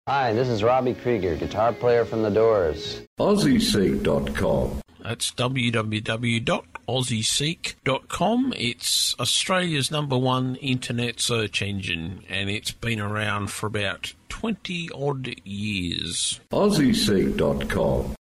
Hi, this is Robbie Krieger, guitar player from The Doors. AussieSeek.com. That's www.aussieseek.com. It's Australia's #1 internet search engine, and it's been around for about 20-odd years. AussieSeek.com.